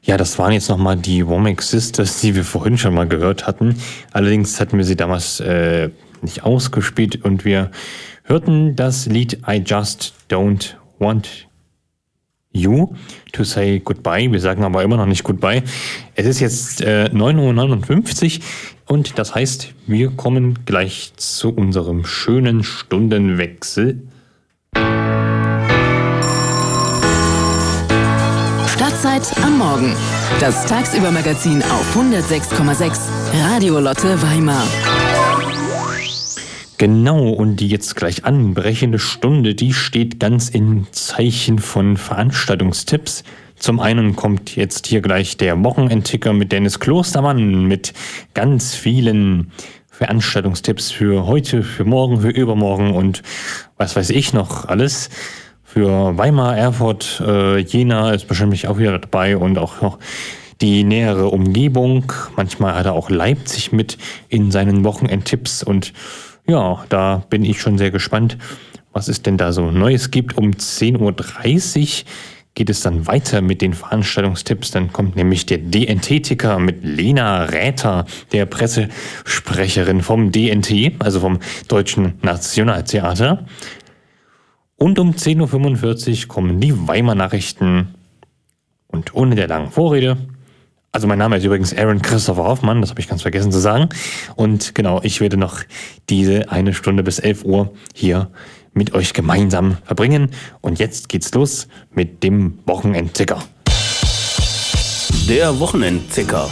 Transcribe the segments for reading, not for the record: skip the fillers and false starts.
Ja, das waren jetzt nochmal die Womack Sisters, die wir vorhin schon mal gehört hatten. Allerdings hatten wir sie damals nicht ausgespielt und wir hörten das Lied I Just Don't Want You to Say Goodbye. Wir sagen aber immer noch nicht Goodbye. Es ist jetzt 9:59 Uhr und das heißt, wir kommen gleich zu unserem schönen Stundenwechsel. Stadtzeit am Morgen. Das Tagsübermagazin auf 106,6 Radio Lotte Weimar. Genau, und die jetzt gleich anbrechende Stunde, die steht ganz im Zeichen von Veranstaltungstipps. Zum einen kommt jetzt hier gleich der Wochenendticker mit Dennis Klostermann mit ganz vielen Veranstaltungstipps für heute, für morgen, für übermorgen und was weiß ich noch alles. Für Weimar, Erfurt, Jena ist bestimmt auch wieder dabei und auch noch die nähere Umgebung. Manchmal hat er auch Leipzig mit in seinen Wochenendtipps und ja, da bin ich schon sehr gespannt, was es denn da so Neues gibt. Um 10:30 Uhr geht es dann weiter mit den Veranstaltungstipps. Dann kommt nämlich der DNT-Ticker mit Lena Räther, der Pressesprecherin vom DNT, also vom Deutschen Nationaltheater. Und um 10:45 Uhr kommen die Weimar Nachrichten. Und ohne der langen Vorrede, also mein Name ist übrigens Aaron Christopher Hoffmann, das habe ich ganz vergessen zu sagen. Und genau, ich werde noch diese 1 Stunde bis 11 Uhr hier mit euch gemeinsam verbringen. Und jetzt geht's los mit dem Wochenendticker. Der Wochenendticker.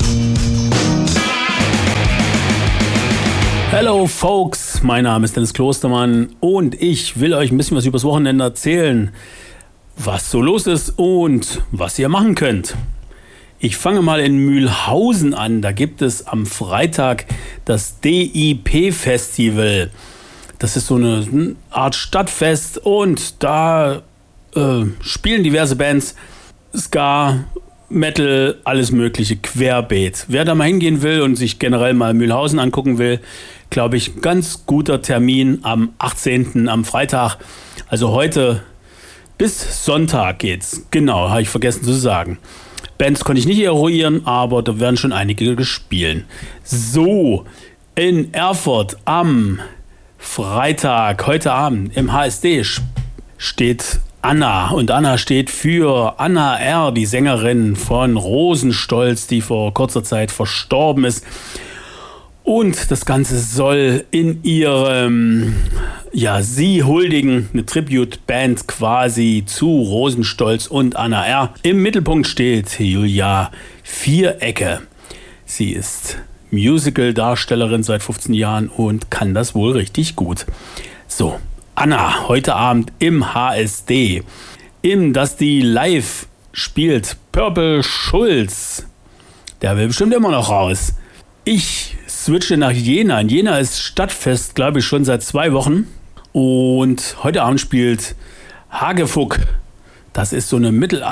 Hello folks, mein Name ist Dennis Klostermann und ich will euch ein bisschen was übers Wochenende erzählen, was so los ist und was ihr machen könnt. Ich fange mal in Mühlhausen an, da gibt es am Freitag das DIP-Festival. Das ist so eine Art Stadtfest und da spielen diverse Bands, Ska, Metal, alles mögliche, querbeet. Wer da mal hingehen will und sich generell mal Mühlhausen angucken will, glaube ich, ganz guter Termin am 18. am Freitag. Also heute bis Sonntag geht's. Genau, habe ich vergessen zu sagen. Bands konnte ich nicht eruieren, aber da werden schon einige gespielt. So, in Erfurt am Freitag, heute Abend, im HSD steht Anna. Und Anna steht für Anna R., die Sängerin von Rosenstolz, die vor kurzer Zeit verstorben ist. Und das Ganze soll in ihrem, sie huldigen, eine Tribute-Band quasi zu Rosenstolz und Anna R. Im Mittelpunkt steht Julia Vierecke. Sie ist Musical-Darstellerin seit 15 Jahren und kann das wohl richtig gut. So, Anna, heute Abend im HSD. Im Dusty Live spielt Purple Schulz. Der will bestimmt immer noch raus. Ich switche nach Jena. In Jena ist Stadtfest, glaube ich, schon seit 2 Wochen. Und heute Abend spielt Hagefuck. Das ist so eine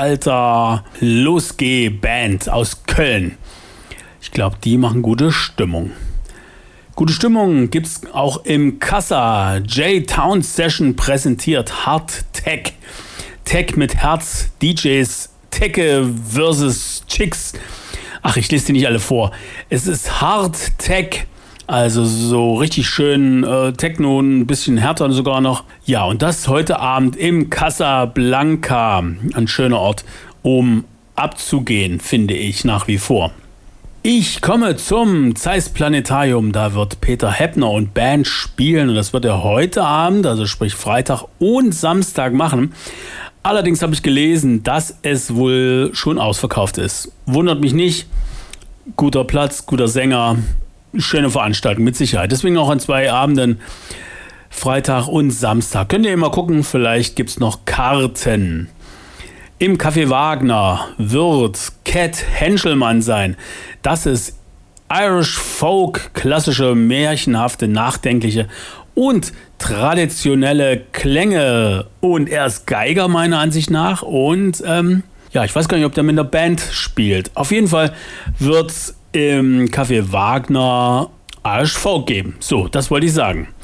Mittelalter-Losgeh-Band aus Köln. Ich glaube, die machen gute Stimmung. Gute Stimmung gibt es auch im Kassa. J-Town Session präsentiert Hard Tech. Tech mit Herz, DJs, Tecke versus Chicks. Ach, ich lese die nicht alle vor. Es ist Hard Tech, also so richtig schön Techno, ein bisschen härter sogar noch. Ja, und das heute Abend im Casablanca. Ein schöner Ort, um abzugehen, finde ich nach wie vor. Ich komme zum Zeiss Planetarium. Da wird Peter Heppner und Band spielen. Und das wird er heute Abend, also sprich Freitag und Samstag machen. Allerdings habe ich gelesen, dass es wohl schon ausverkauft ist. Wundert mich nicht. Guter Platz, guter Sänger, schöne Veranstaltung mit Sicherheit. Deswegen auch an 2 Abenden, Freitag und Samstag. Könnt ihr immer gucken, vielleicht gibt es noch Karten. Im Café Wagner wird Cat Henschelmann sein. Das ist Irish Folk, klassische, märchenhafte, nachdenkliche und traditionelle Klänge. Und er ist Geiger meiner Ansicht nach. Und ich weiß gar nicht, ob der mit einer Band spielt. Auf jeden Fall wird es im Café Wagner Irish Folk geben. So, das wollte ich sagen.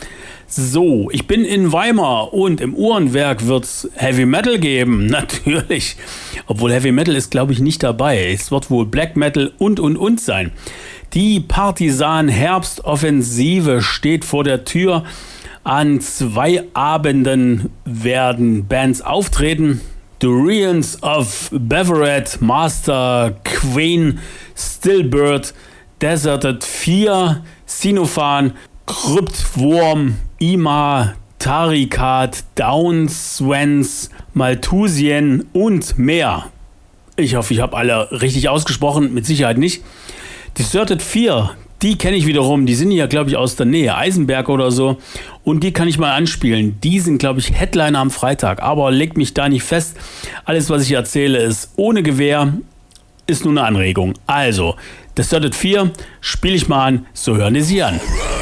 So, ich bin in Weimar und im Uhrenwerk wird es Heavy Metal geben. Natürlich. Obwohl Heavy Metal ist, glaube ich, nicht dabei. Es wird wohl Black Metal und sein. Die Partisan-Herbstoffensive steht vor der Tür. An 2 Abenden werden Bands auftreten. Durians of Beverett, Master, Queen, Stillbird, Deserted 4, Sinophan, Kryptwurm, Ima, Tarikat, Downswens, Malthusien und mehr. Ich hoffe, ich habe alle richtig ausgesprochen, mit Sicherheit nicht. Deserted 4, die kenne ich wiederum, die sind ja, glaube ich, aus der Nähe, Eisenberg oder so. Und die kann ich mal anspielen. Die sind, glaube ich, Headliner am Freitag, aber legt mich da nicht fest. Alles, was ich erzähle, ist ohne Gewähr, ist nur eine Anregung. Also, Deserted 4 spiele ich mal an, so hören Sie an.